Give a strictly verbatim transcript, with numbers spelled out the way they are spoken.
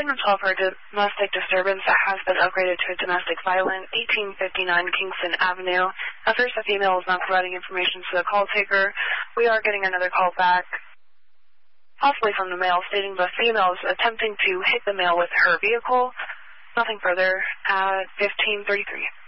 segment twelve for a domestic disturbance that has been upgraded to a domestic violent, eighteen fifty-nine Kingston Avenue. At first, the female was not providing information to the call taker. We are getting another call back, possibly from the male, stating the female is attempting to hit the male with her vehicle. Nothing further at fifteen thirty-three.